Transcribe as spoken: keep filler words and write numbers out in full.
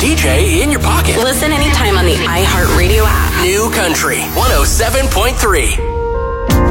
D J in your pocket. Listen anytime on the iHeartRadio app. New Country one oh seven point three.